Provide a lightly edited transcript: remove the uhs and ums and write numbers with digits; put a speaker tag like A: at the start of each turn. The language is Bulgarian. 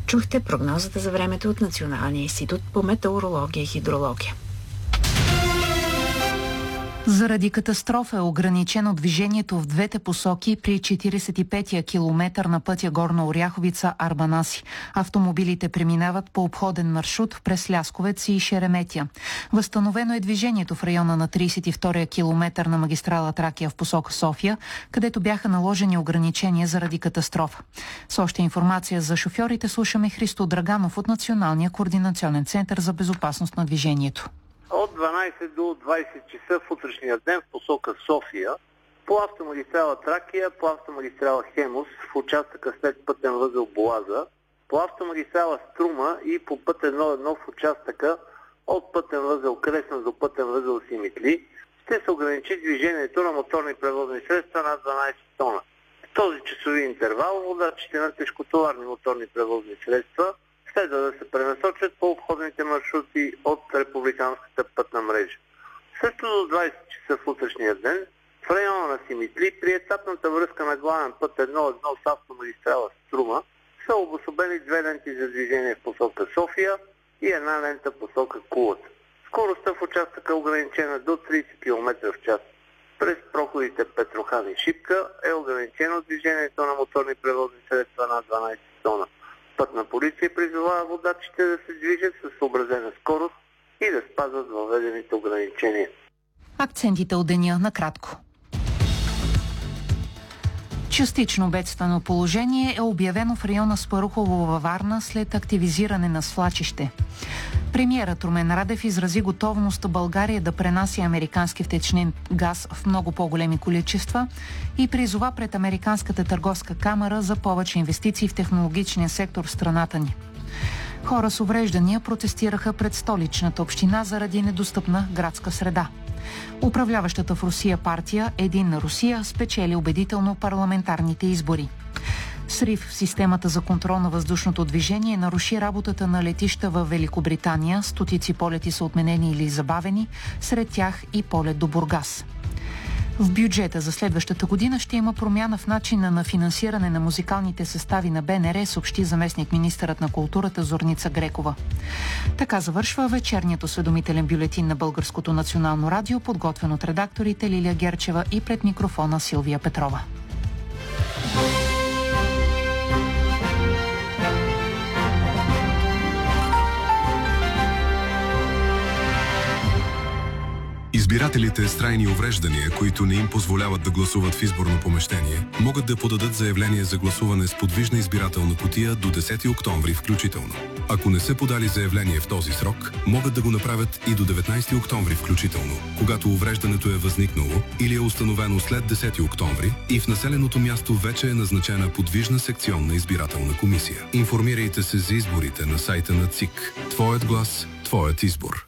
A: Чухте прогнозата за времето от Националния институт по метеорология и хидрология.
B: Заради катастрофа е ограничено движението в двете посоки при 45-я километър на пътя Горна Оряховица-Арбанаси. Автомобилите преминават по обходен маршрут през Лясковец и Шереметя. Възстановено е движението в района на 32-я километър на магистрала Тракия в посока София, където бяха наложени ограничения заради катастрофа. С още информация за шофьорите слушаме Христо Драганов от Националния координационен център за безопасност на движението.
C: От 12 до 20 часа в утрешния ден в посока София, по автомагистрала Тракия, по автомагистрала Хемус, в участъка след пътен възел Боаза, по автомагистрала Струма и по път 1-1 в участъка от пътен възел Кресна до пътен възел Симитли, ще се ограничи движението на моторни превозни средства над 12 тона. В този часови интервал водачите на тежкотоварни моторни превозни средства следва да се пренасочат по обходните маршрути от републиканската пътна мрежа. Също до 20 часа в утрешния ден в района на Симитли при етапната връзка на главен път 1-1 с автомагистрала Струма са обособени две ленти за движение в посока София и една лента в посока Кулата. Скоростта в участъка е ограничена до 30 км в час. През проходите Петрохан и Шипка е ограничено движението на моторни превозни средства над 12 тона. Пътна полиция призовава водачите да се движат със съобразена скорост и да спазват въведените ограничения.
B: Акцентите от деня накратко. Частично бедствено положение е обявено в района Спарухово във Варна след активизиране на свлачище. Премиерът Румен Радев изрази готовност България да пренася американски втечнен газ в много по-големи количества и призова пред Американската търговска камара за повече инвестиции в технологичния сектор в страната ни. Хора с увреждания протестираха пред столичната община заради недостъпна градска среда. Управляващата в Русия партия Единна Русия спечели убедително парламентарните избори. Срив в системата за контрол на въздушното движение наруши работата на летища в Великобритания. Стотици полети са отменени или забавени, сред тях и полет до Бургас. В бюджета за следващата година ще има промяна в начина на финансиране на музикалните състави на БНР, съобщи заместник-министърът на културата Зорница Грекова. Така завършва вечерният осведомителен бюлетин на Българското национално радио, подготвен от редакторите Лилия Герчева и пред микрофона Силвия Петрова.
D: Избирателите с трайни увреждания, които не им позволяват да гласуват в изборно помещение, могат да подадат заявление за гласуване с подвижна избирателна кутия до 10 октомври включително. Ако не са подали заявление в този срок, могат да го направят и до 19 октомври включително, когато увреждането е възникнало или е установено след 10 октомври и в населеното място вече е назначена подвижна секционна избирателна комисия. Информирайте се за изборите на сайта на ЦИК. Твоят глас, твоят избор.